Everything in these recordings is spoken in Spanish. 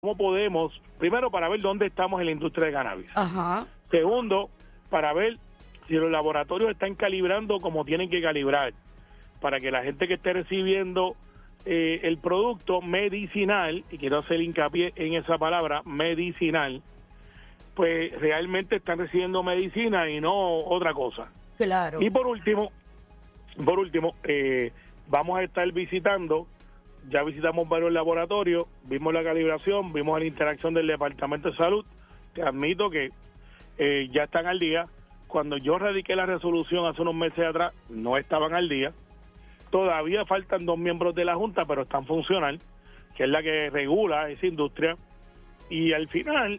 cómo podemos, primero, para ver dónde estamos en la industria de cannabis. Ajá. Segundo, para ver si los laboratorios están calibrando como tienen que calibrar, para que la gente que esté recibiendo el producto medicinal, y quiero hacer hincapié en esa palabra, medicinal, pues realmente están recibiendo medicina y no otra cosa. Claro. Y por último, vamos a estar visitando, ya visitamos varios laboratorios, vimos la calibración, vimos la interacción del Departamento de Salud. Te admito que ya están al día. Cuando yo radiqué la resolución hace unos meses atrás, no estaban al día. Todavía faltan 2 miembros de la Junta, pero están funcional, que es la que regula esa industria. Y al final,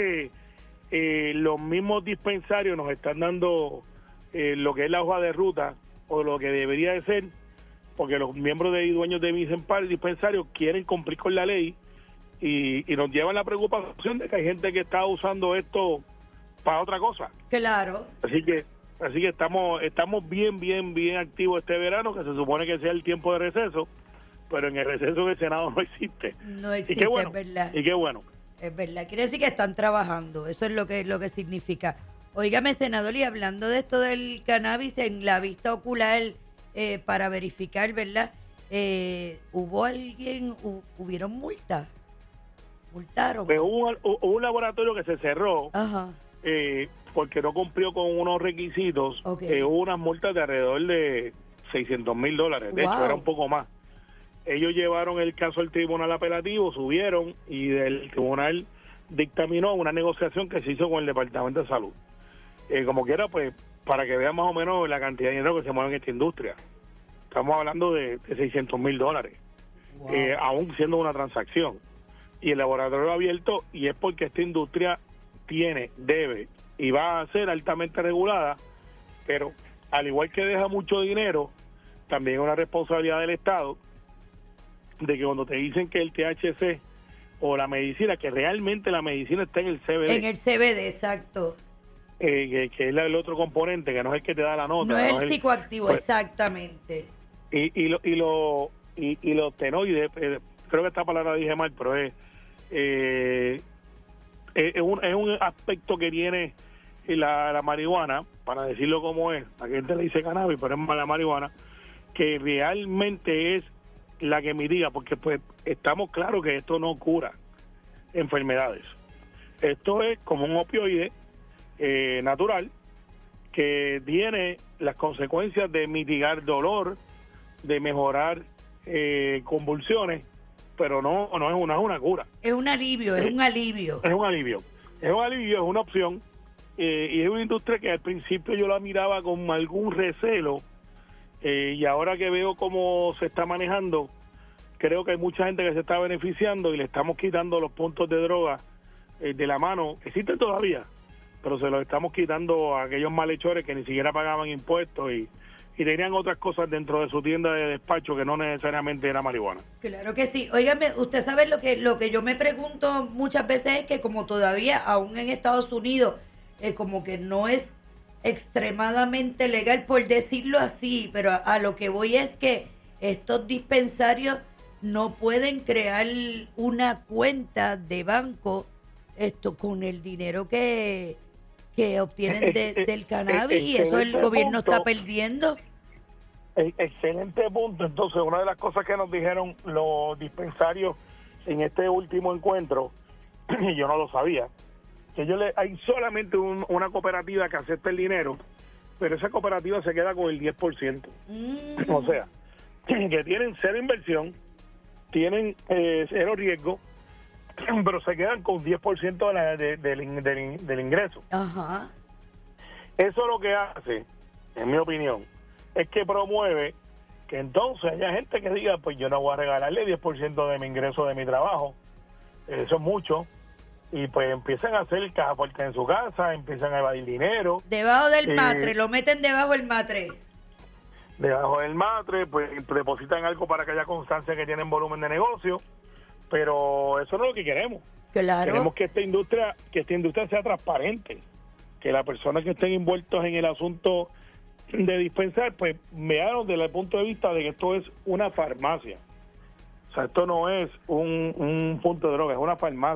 los mismos dispensarios nos están dando lo que es la hoja de ruta, o lo que debería de ser, porque los miembros y dueños de mis dispensarios quieren cumplir con la ley y nos llevan la preocupación de que hay gente que está usando esto para otra cosa. Claro. Así que estamos bien activos este verano, que se supone que sea el tiempo de receso, pero en el receso del Senado no existe. No existe, y qué bueno, es verdad. Y qué bueno. Es verdad, quiere decir que están trabajando, eso es lo que significa. Óigame, senador, y hablando de esto del cannabis en la vista ocular, para verificar, ¿verdad? ¿Hubieron multas? ¿Multaron? Pues hubo un laboratorio que se cerró. Ajá. Porque no cumplió con unos requisitos. Okay. Hubo unas multas de alrededor de $600,000. De hecho, era un poco más. Ellos llevaron el caso al tribunal apelativo, subieron, y el tribunal dictaminó una negociación que se hizo con el Departamento de Salud. Como quiera, pues, para que vean más o menos la cantidad de dinero que se mueve en esta industria. Estamos hablando de $600,000, aún siendo una transacción. Y el laboratorio abierto, y es porque esta industria debe y va a ser altamente regulada, pero al igual que deja mucho dinero, también es una responsabilidad del Estado de que cuando te dicen que el THC o la medicina, que realmente la medicina está en el CBD. En el CBD, exacto. Que es el otro componente, que no es el que te da la nota. No es el psicoactivo, pues, exactamente. Y los tenoides, creo que esta palabra dije mal, pero es un aspecto que tiene la marihuana, para decirlo como es, la gente le dice cannabis, pero es la marihuana, que realmente es la que mitiga, porque pues estamos claros que esto no cura enfermedades. Esto es como un opioide natural que tiene las consecuencias de mitigar dolor, de mejorar convulsiones, pero no es una cura. Es un alivio, es un alivio. Es un alivio, es una opción, y es una industria que al principio yo la miraba con algún recelo, y ahora que veo cómo se está manejando, creo que hay mucha gente que se está beneficiando y le estamos quitando los puntos de droga de la mano. Existen todavía, pero se los estamos quitando a aquellos malhechores que ni siquiera pagaban impuestos y tenían otras cosas dentro de su tienda de despacho que no necesariamente era marihuana. Claro que sí. Óigame, usted sabe lo que yo me pregunto muchas veces es que como todavía, aún en Estados Unidos, como que no es extremadamente legal, por decirlo así, pero a lo que voy es que estos dispensarios no pueden crear una cuenta de banco con el dinero que obtienen del cannabis, y eso el gobierno está perdiendo. Excelente punto. Entonces, una de las cosas que nos dijeron los dispensarios en este último encuentro, y yo no lo sabía, que hay solamente una cooperativa que acepta el dinero, pero esa cooperativa se queda con el 10%. O sea, que tienen cero inversión, tienen cero riesgo, pero se quedan con 10% del ingreso. Ajá. Eso lo que hace, en mi opinión, es que promueve que entonces haya gente que diga, pues yo no voy a regalarle 10% de mi ingreso de mi trabajo, eso es mucho, y pues empiezan a hacer caja fuerte en su casa, empiezan a evadir dinero. Debajo del matre, lo meten debajo del matre. Debajo del matre, pues depositan algo para que haya constancia que tienen volumen de negocio, pero eso no es lo que queremos. Claro. Queremos que esta industria sea transparente, que las personas que estén envueltos en el asunto de dispensar, pues vean desde el punto de vista de que esto es una farmacia. O sea, esto no es un punto de droga, es una farmacia.